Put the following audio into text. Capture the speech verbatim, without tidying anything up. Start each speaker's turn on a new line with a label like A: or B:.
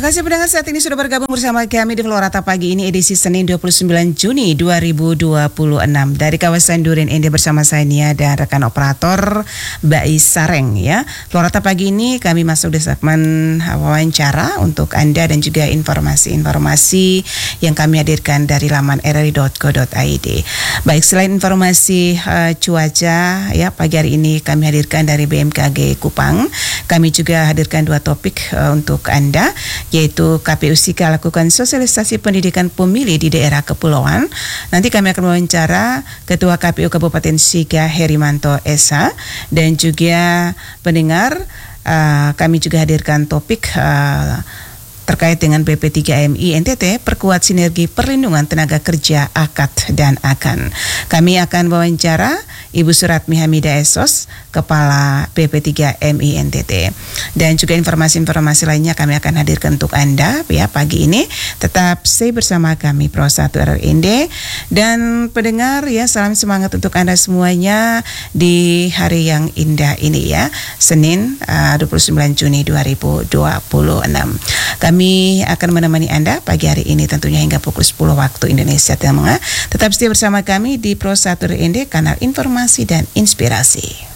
A: Terima kasih pendengar, saat ini sudah bergabung bersama kami di Florata Pagi ini edisi Senin dua puluh sembilan Juni dua ribu dua puluh enam dari kawasan Duren Ende bersama saya Nia dan rekan operator Mbak Isareng ya. Florata Pagi ini kami masuk di segmen wawancara untuk Anda dan juga informasi-informasi yang kami hadirkan dari laman r r i dot co dot i d. Baik, selain informasi uh, cuaca ya, pagi hari ini kami hadirkan dari B M K G Kupang. Kami juga hadirkan dua topik uh, untuk Anda, yaitu K P U Sika lakukan sosialisasi pendidikan pemilih di daerah kepulauan. Nanti kami akan mewawancara Ketua K P U Kabupaten Sika Herimanto Esa, dan juga pendengar uh, kami juga hadirkan topik uh, terkait dengan P P tiga M I N T T, perkuat sinergi perlindungan tenaga kerja A K A D dan Akan. Kami akan wawancara Ibu Suratmi Hamidah Esos, Kepala P P tiga M I N T T. Dan juga informasi-informasi lainnya kami akan hadirkan untuk Anda ya pagi ini. Tetap stay bersama kami Pro satu R R I N D. Dan pendengar ya, salam semangat untuk Anda semuanya di hari yang indah ini ya, Senin uh, dua puluh sembilan Juni dua ribu dua puluh enam. Kami akan menemani Anda pagi hari ini tentunya hingga pukul sepuluh waktu Indonesia Tengah. Tetap setia bersama kami di Pro satu R R I N D, kanal informasi dan inspirasi.